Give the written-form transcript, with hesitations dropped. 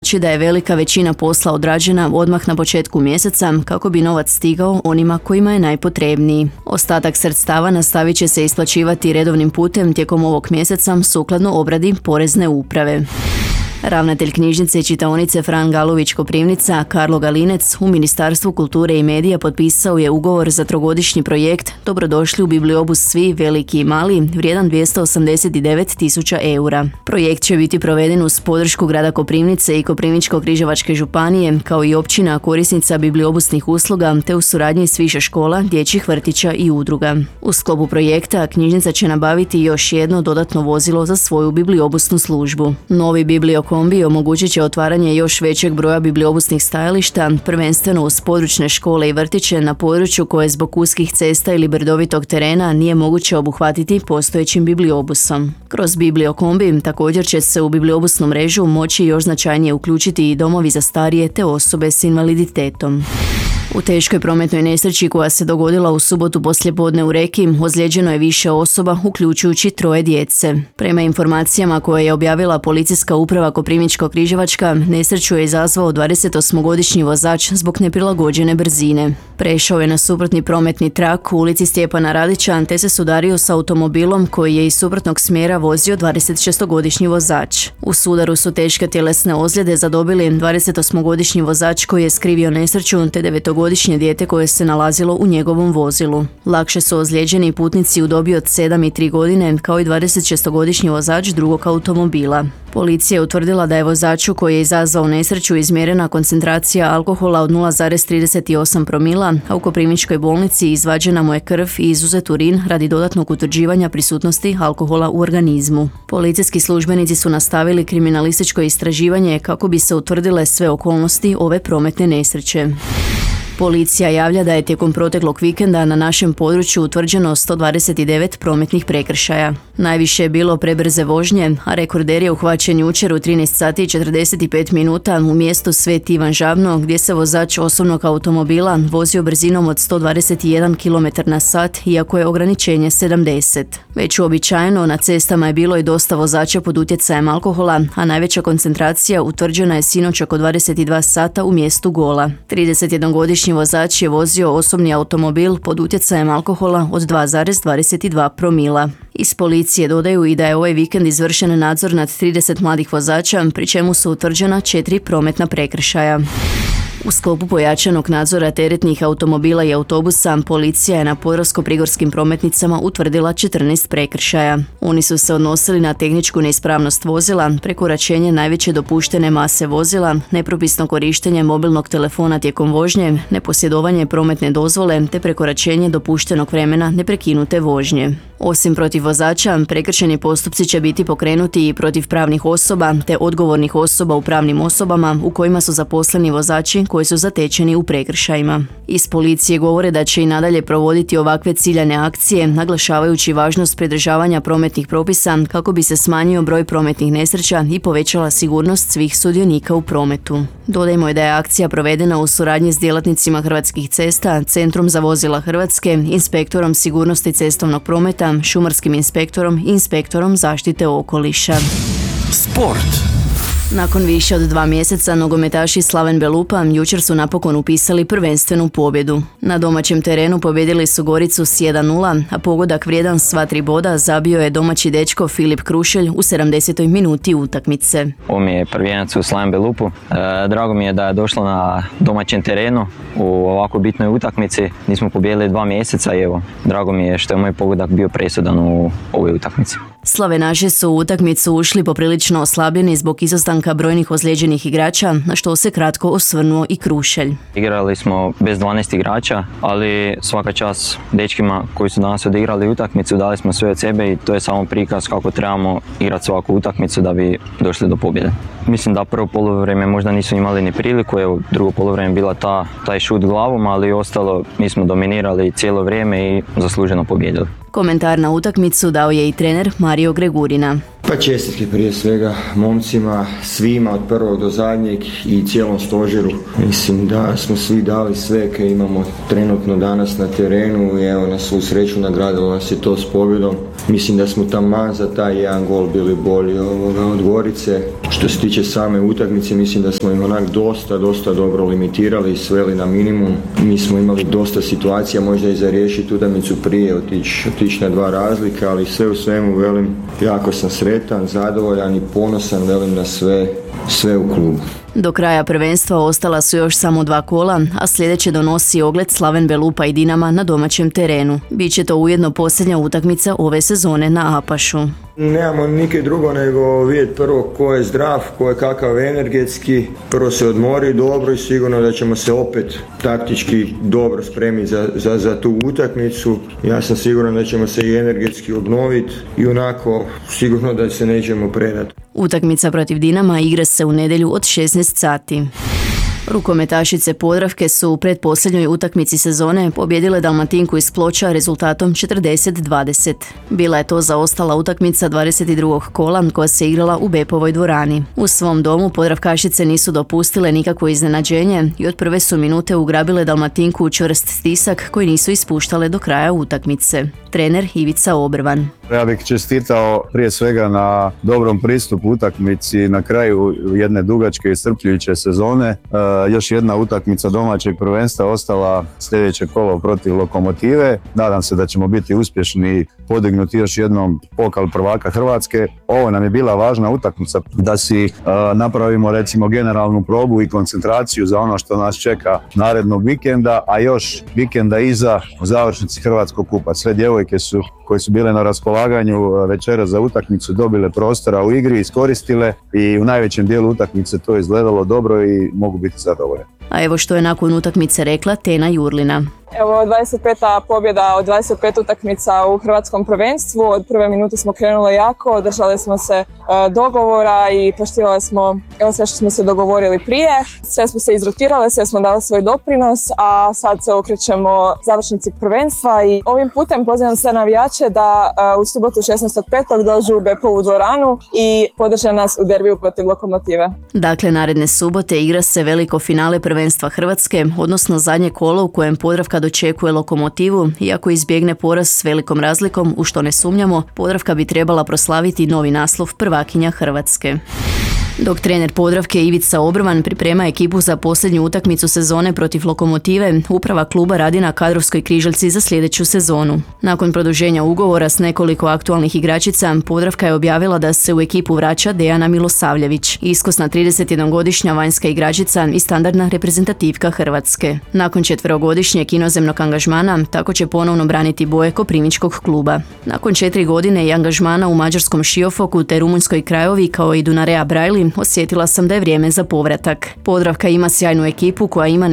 reći da je velika većina posla odrađena odmah na početku mjeseca kako bi novac stigao onima kojima je najpotrebniji. Ostatak sredstava nastavit će se isplaćivati redovnim putem tijekom ovog mjeseca sukladno obradi Porezne uprave. Ravnatelj knjižnice i čitaonice Fran Galović Koprivnica, Karlo Galinec, u Ministarstvu kulture i medija potpisao je ugovor za trogodišnji projekt Dobrodošli u bibliobus svi, veliki i mali, vrijedan 289.000 eura. Projekt će biti proveden uz podršku grada Koprivnice i Koprivničko-križevačke županije, kao i općina korisnica bibliobusnih usluga, te u suradnji s više škola, dječjih vrtića i udruga. U sklopu projekta knjižnica će nabaviti još jedno dodatno vozilo za svoju bibliobusnu službu. Novi bibliokombi omogućit će otvaranje još većeg broja bibliobusnih stajališta, prvenstveno uz područne škole i vrtiće na području koje zbog uskih cesta ili brdovitog terena nije moguće obuhvatiti postojećim bibliobusom. Kroz bibliokombi također će se u bibliobusnu mrežu moći još značajnije uključiti i domovi za starije te osobe s invaliditetom. U teškoj prometnoj nesreći koja se dogodila u subotu poslijepodne u Reki ozlijeđeno je više osoba, uključujući 3 djece. Prema informacijama koje je objavila policijska uprava Koprivničko-križevačka, nesreću je izazvao 28-godišnji vozač zbog neprilagođene brzine. Prešao je na suprotni prometni trak u ulici Stjepana Radića te se sudario s automobilom koji je iz suprotnog smjera vozio 26-godišnji vozač. U sudaru su teške tjelesne ozljede zadobili 28-godišnji vozač koji je skrivio nesreću te 9-godišnje dijete koje se nalazilo u njegovom vozilu. Lakše su ozlijeđeni putnici u dobi od 7 i 3 godine kao i 26-godišnji vozač drugog automobila. Policija je utvrdila da je vozaču koji je izazvao nesreću izmjerena koncentracija alkohola od 0,38 promila, a u Koprivničkoj bolnici izvađena mu je krv i izuzet urin radi dodatnog utvrđivanja prisutnosti alkohola u organizmu. Policijski službenici su nastavili kriminalističko istraživanje kako bi se utvrdile sve okolnosti ove prometne nesreće. Policija javlja da je tijekom proteklog vikenda na našem području utvrđeno 129 prometnih prekršaja. Najviše je bilo prebrze vožnje, a rekorder je uhvaćen jučer u 13 sati i 45 minuta u mjestu Sveti Ivan Žabno, gdje se vozač osobnog automobila vozio brzinom od 121 km/h, iako je ograničenje 70. Već uobičajeno na cestama je bilo i dosta vozača pod utjecajem alkohola, a najveća koncentracija utvrđena je sinoć oko 22 sata u mjestu Gola. 31-godišnji vozač je vozio osobni automobil pod utjecajem alkohola od 2,22 promila. Iz policije dodaju i da je ovaj vikend izvršen nadzor nad 30 mladih vozača, pri čemu su utvrđena 4 prometna prekršaja. U sklopu pojačanog nadzora teretnih automobila i autobusa, policija je na podravsko-prigorskim prometnicama utvrdila 14 prekršaja. Oni su se odnosili na tehničku neispravnost vozila, prekoračenje najveće dopuštene mase vozila, nepropisno korištenje mobilnog telefona tijekom vožnje, neposjedovanje prometne dozvole te prekoračenje dopuštenog vremena neprekinute vožnje. Osim protiv vozača, prekršajni postupci će biti pokrenuti i protiv pravnih osoba te odgovornih osoba u pravnim osobama u kojima su zaposleni vozači koji su zatečeni u prekršajima. Iz policije govore da će i nadalje provoditi ovakve ciljane akcije, naglašavajući važnost pridržavanja prometnih propisa kako bi se smanjio broj prometnih nesreća i povećala sigurnost svih sudionika u prometu. Dodajmo je da je akcija provedena u suradnji s djelatnicima Hrvatskih cesta, Centrom za vozila Hrvatske, inspektorom sigurnosti cestovnog prometa, šumarskim inspektorom i inspektorom zaštite okoliša. Sport. Nakon više od 2 mjeseca nogometaši Slaven Belupa jučer su napokon upisali prvenstvenu pobjedu. Na domaćem terenu pobjedili su Goricu s 1:0, a pogodak vrijedan sva 3 boda zabio je domaći dečko Filip Krušelj u 70. minuti utakmice. Ovo mi je prvijenac u Slaven Belupu. Drago mi je da je došlo na domaćem terenu u ovako bitnoj utakmici. Nismo pobijedili 2 mjeseca i evo, drago mi je što je moj pogodak bio presudan u ovoj utakmici. Slavenaši su u utakmicu ušli poprilično oslabljeni zbog izostanka brojnih ozlijeđenih igrača, na što se kratko osvrnuo i Krušelj. Igrali smo bez 12 igrača, ali svaka čast dečkima koji su danas odigrali utakmicu, dali smo sve od sebe i to je samo prikaz kako trebamo igrati svaku utakmicu da bi došli do pobjede. Mislim da prvo poluvreme možda nisu imali ni priliku, evo drugo poluvreme bila taj šut glavom, ali ostalo mi smo dominirali cijelo vrijeme i zasluženo pobjedili. Komentar na utakmicu dao je i trener Mario Gregurina. Pa čestitke prije svega momcima, svima od prvog do zadnjeg i cijelom stožeru. Mislim da smo svi dali sve koje imamo trenutno danas na terenu i evo na svu sreću nagradilo nas je to s pobjedom. Mislim da smo taman za taj jedan gol bili bolji od Gorice. Što se tiče same utakmice, mislim da smo im onak dosta dobro limitirali i sveli na minimum. Mi smo imali dosta situacija, možda i za riješiti utakmicu prije, otići na 2 razlike, ali sve u svemu, velim, jako sam sretan, zadovoljan i ponosan, velim, na sve u klubu. Do kraja prvenstva ostala su još samo 2 kola, a sljedeće donosi ogled Slaven Belupa i Dinama na domaćem terenu. Biće to ujedno posljednja utakmica ove sezone na Apašu. Nemamo nikaj drugo nego vidjeti prvo ko je zdrav, ko je kakav energetski, prvo se odmori dobro i sigurno da ćemo se opet taktički dobro spremiti za tu utakmicu. Ja sam siguran da ćemo se i energetski obnoviti i onako sigurno da se nećemo predati. Utakmica protiv Dinama igra se u nedjelju od 16 sati. Rukometašice Podravke su u pretposljednjoj utakmici sezone pobijedile Dalmatinku iz Ploča rezultatom 40-20. Bila je to zaostala utakmica 22. kola koja se igrala u Bepovoj dvorani. U svom domu Podravkašice nisu dopustile nikakvo iznenađenje i od prve su minute ugrabile Dalmatinku u čvrst stisak koji nisu ispuštale do kraja utakmice. Trener Ivica Obrvan. Ja bih čestitao prije svega na dobrom pristupu utakmici na kraju jedne dugačke i iscrpljujuće sezone. Još jedna utakmica domaćeg prvenstva ostala sljedeće kolo protiv Lokomotive. Nadam se da ćemo biti uspješni podignuti još jednom pokal prvaka Hrvatske. Ovo nam je bila važna utakmica da si napravimo recimo generalnu probu i koncentraciju za ono što nas čeka narednog vikenda, a još vikenda iza u završnici Hrvatskog kupa. Sve djevojke koje su bile na raspolaganju večera za utakmicu dobile prostora u igri, iskoristile i u najvećem dijelu utakmice to je izgledalo dobro i mogu biti zadovoljni. A evo što je nakon utakmice rekla Tena Jurlina. Evo 25. pobjeda od 25 utakmica u hrvatskom prvenstvu. Od prve minute smo krenuli jako, držali smo se dogovora i poštivali smo sve što smo se dogovorili prije. Sve smo se izrotirali, sve smo dali svoj doprinos, a sad se okrećemo završnici prvenstva i ovim putem pozivam sve navijače da u subotu 16.5. dođu u Bepovu dvoranu i podrže nas u derbiju protiv Lokomotive. Dakle, naredne subote igra se veliko finale prvenstva Hrvatske, odnosno zadnje kolo u kojem Podravka dočekuje Lokomotivu, iako izbjegne poraz s velikom razlikom, u što ne sumnjamo, Podravka bi trebala proslaviti novi naslov prvakinja Hrvatske. Dok trener Podravke Ivica Obrvan priprema ekipu za posljednju utakmicu sezone protiv Lokomotive, uprava kluba radi na kadrovskoj križaljci za sljedeću sezonu. Nakon produženja ugovora s nekoliko aktualnih igračica, Podravka je objavila da se u ekipu vraća Dejana Milosavljević, iskusna 31-godišnja vanjska igračica i standardna reprezentativka Hrvatske. Nakon 4-godišnjeg inozemnog angažmana, tako će ponovno braniti boje koprivničkog kluba. Nakon 4 godine i angažmana u mađarskom Šiofoku te rumunjskoj Krajovi kao i Dunarea Brajli, osjetila sam da je vrijeme za povratak. Podravka ima sjajnu ekipu koja ima